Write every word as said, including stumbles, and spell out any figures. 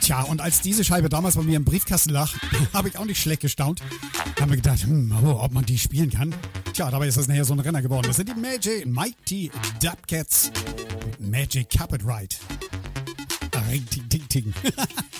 Tja, und als diese Scheibe damals bei mir im Briefkasten lag, habe ich auch nicht schlecht gestaunt. Haben wir gedacht, hm, oh, ob man die spielen kann. Tja, dabei ist das nachher so ein Renner geworden. Das sind die Magic Mighty Dubcats Magic Carpet Ride. Ring, ting, ting, ting.